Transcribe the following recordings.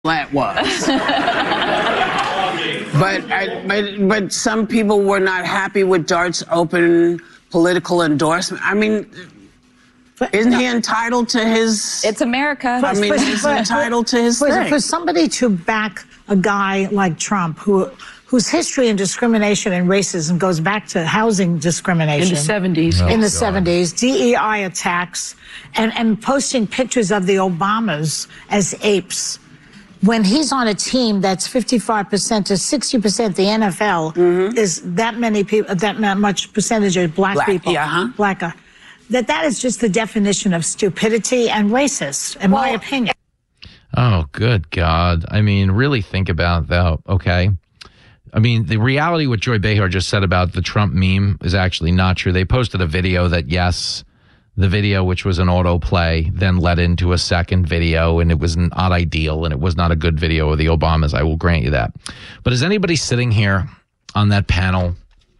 that was. But some people were not happy with Dart's open political endorsement. I mean, isn't he entitled to his... It's America. I mean, he's entitled to his thing. For somebody to back a guy like Trump, whose history in discrimination and racism goes back to housing discrimination. In the 70s. In the 70s, DEI attacks, and posting pictures of the Obamas as apes. When he's on a team that's 55% to 60% the NFL is that many people, that much percentage of black people. Black. That is just the definition of stupidity and racist, in my opinion. Oh, good God. I mean, really think about that, okay? I mean, the reality what Joy Behar just said about the Trump meme is actually not true. They posted a video that, yes, the video, which was an autoplay, then led into a second video, and it was not ideal, and it was not a good video of the Obamas. I will grant you that. But is anybody sitting here on that panel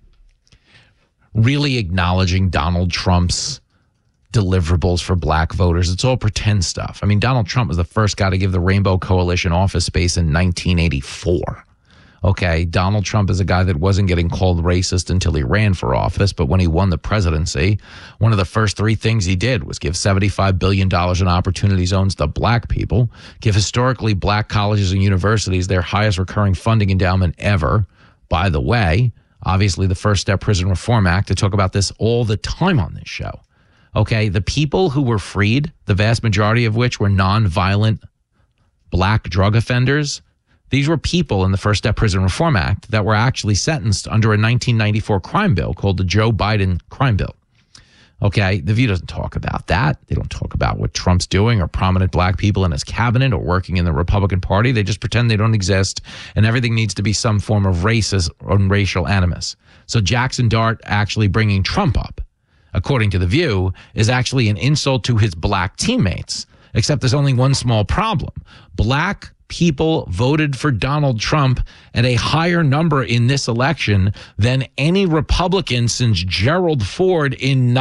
really acknowledging Donald Trump's deliverables for black voters? It's all pretend stuff. I mean, Donald Trump was the first guy to give the Rainbow Coalition office space in 1984. Okay, Donald Trump is a guy that wasn't getting called racist until he ran for office, but when he won the presidency, one of the first three things he did was give $75 billion in opportunity zones to black people, give historically black colleges and universities their highest recurring funding endowment ever. By the way, obviously the First Step Prison Reform Act, I talk about this all the time on this show. Okay, the people who were freed, the vast majority of which were nonviolent black drug offenders, these were people in the First Step Prison Reform Act that were actually sentenced under a 1994 crime bill called the Joe Biden crime bill. Okay, The View doesn't talk about that. They don't talk about what Trump's doing or prominent black people in his cabinet or working in the Republican Party. They just pretend they don't exist, and everything needs to be some form of racist or racial animus. So Jackson Dart actually bringing Trump up, according to The View, is actually an insult to his black teammates, except there's only one small problem. Black people voted for Donald Trump at a higher number in this election than any Republican since Gerald Ford in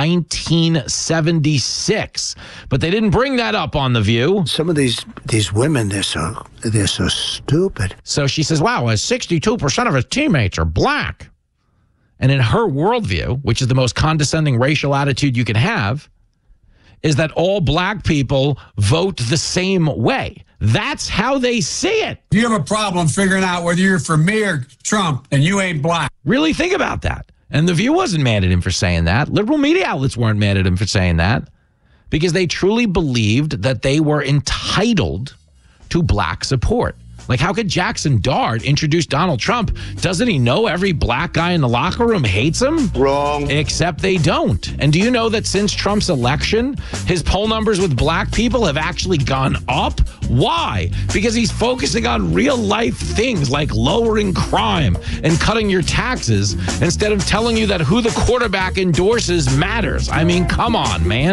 1976. But they didn't bring that up on The View. Some of these women, they're so stupid. So she says, wow, 62% of his teammates are black. And in her worldview, which is the most condescending racial attitude you can have, is that all black people vote the same way. That's how they see it. You have a problem figuring out whether you're for me or Trump and you ain't black. Really think about that. And The View wasn't mad at him for saying that. Liberal media outlets weren't mad at him for saying that because they truly believed that they were entitled to black support. Like, how could Jackson Dart introduce Donald Trump? Doesn't he know every black guy in the locker room hates him? Wrong. Except they don't. And do you know that since Trump's election, his poll numbers with black people have actually gone up? Why? Because he's focusing on real life things like lowering crime and cutting your taxes instead of telling you that who the quarterback endorses matters. I mean, come on, man.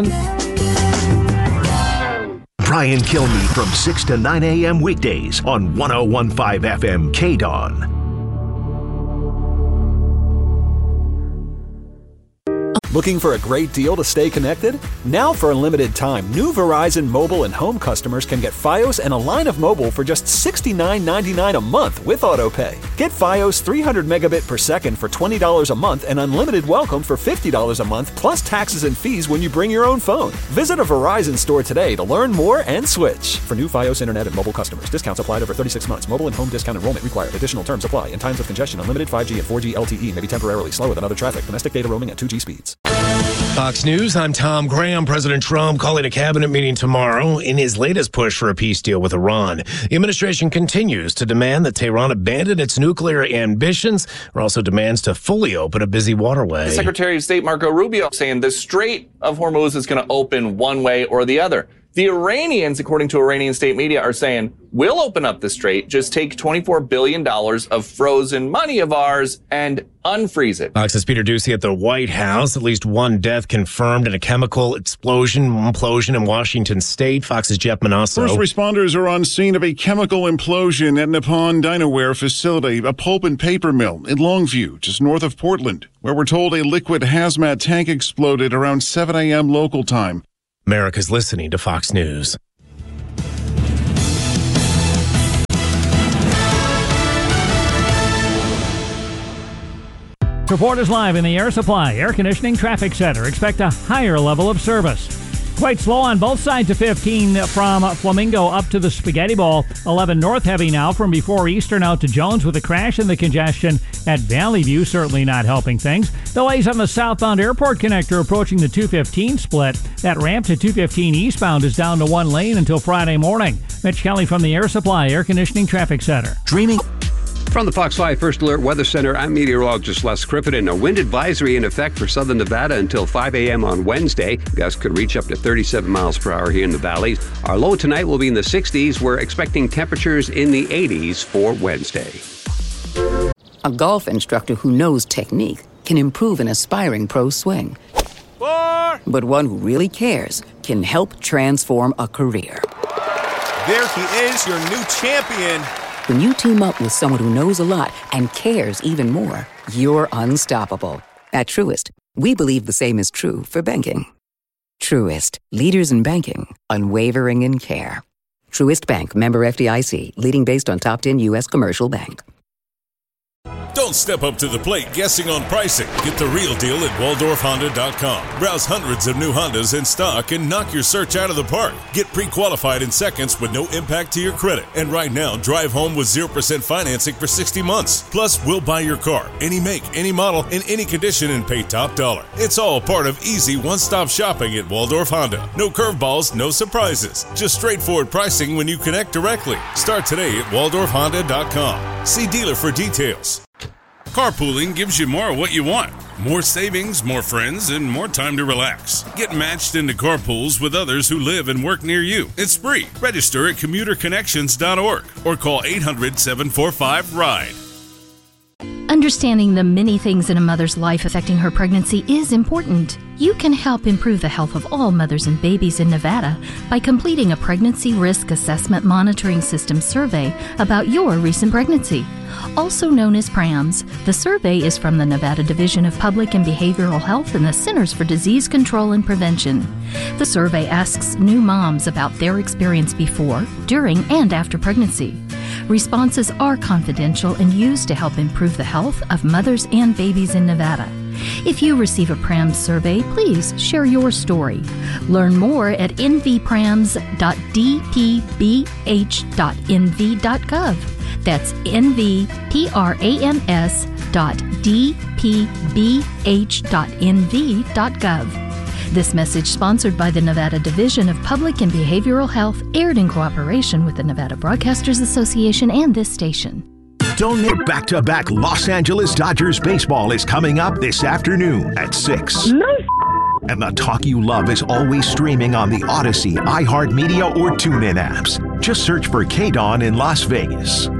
Brian Kilmeade from 6 to 9 a.m. weekdays on 101.5 FM KDAWN. Looking for a great deal to stay connected? Now for a limited time, new Verizon mobile and home customers can get Fios and a line of mobile for just $69.99 a month with AutoPay. Get Fios 300 megabit per second for $20 a month and unlimited welcome for $50 a month plus taxes and fees when you bring your own phone. Visit a Verizon store today to learn more and switch. For new Fios internet and mobile customers, discounts applied over 36 months. Mobile and home discount enrollment required. Additional terms apply. In times of congestion, unlimited 5G and 4G LTE may be temporarily slower than other traffic. Domestic data roaming at 2G speeds. Fox News, I'm Tom Graham. President Trump calling a cabinet meeting tomorrow in his latest push for a peace deal with Iran. The administration continues to demand that Tehran abandon its nuclear ambitions, or also demands to fully open a busy waterway. Secretary of State Marco Rubio saying the Strait of Hormuz is going to open one way or the other. The Iranians, according to Iranian state media, are saying, we'll open up the strait, just take $24 billion of frozen money of ours and unfreeze it. Fox's Peter Doocy at the White House. At least one death confirmed in a chemical implosion in Washington State. Fox's Jeff Manasso. First responders are on scene of a chemical implosion at Nippon Dinaware facility, a pulp and paper mill in Longview, just north of Portland, where we're told a liquid hazmat tank exploded around 7 a.m. local time. America's listening to Fox News. Report is live in the Air Supply Air Conditioning Traffic Center. Expect a higher level of service. Quite slow on both sides of 15 from Flamingo up to the Spaghetti Bowl. 11 north heavy now from before Eastern out to Jones with a crash and the congestion at Valley View certainly not helping things. Delays on the southbound airport connector approaching the 215 split. That ramp to 215 eastbound is down to one lane until Friday morning. Mitch Kelly from the Air Supply Air Conditioning Traffic Center. Dreaming. From the Fox 5 First Alert Weather Center, I'm meteorologist Les Crittenden. A wind advisory in effect for southern Nevada until 5 a.m. on Wednesday. Gusts could reach up to 37 miles per hour here in the valleys. Our low tonight will be in the 60s. We're expecting temperatures in the 80s for Wednesday. A golf instructor who knows technique can improve an aspiring pro swing. But one who really cares can help transform a career. There he is, your new champion. When you team up with someone who knows a lot and cares even more, you're unstoppable. At Truist, we believe the same is true for banking. Truist, leaders in banking, unwavering in care. Truist Bank, member FDIC, leading based on top 10 U.S. commercial bank. Don't step up to the plate guessing on pricing. Get the real deal at WaldorfHonda.com. Browse hundreds of new Hondas in stock and knock your search out of the park. Get pre-qualified in seconds with no impact to your credit. And right now, drive home with 0% financing for 60 months. Plus, we'll buy your car, any make, any model, in any condition, and pay top dollar. It's all part of easy one-stop shopping at Waldorf Honda. No curveballs, no surprises. Just straightforward pricing when you connect directly. Start today at WaldorfHonda.com. See dealer for details. Carpooling gives you more of what you want. More savings, more friends, and more time to relax. Get matched into carpools with others who live and work near you. It's free. Register at commuterconnections.org or call 800-745-RIDE. Understanding the many things in a mother's life affecting her pregnancy is important. You can help improve the health of all mothers and babies in Nevada by completing a Pregnancy Risk Assessment Monitoring System survey about your recent pregnancy. Also known as PRAMS, the survey is from the Nevada Division of Public and Behavioral Health and the Centers for Disease Control and Prevention. The survey asks new moms about their experience before, during, and after pregnancy. Responses are confidential and used to help improve the health of mothers and babies in Nevada. If you receive a PRAMS survey, please share your story. Learn more at nvprams.dpbh.nv.gov. That's nvprams.dpbh.nv.gov. This message sponsored by the Nevada Division of Public and Behavioral Health, aired in cooperation with the Nevada Broadcasters Association and this station. Don't miss back-to-back Los Angeles Dodgers baseball is coming up this afternoon at 6. And the talk you love is always streaming on the Odyssey, iHeartMedia, or TuneIn apps. Just search for KDAWN in Las Vegas.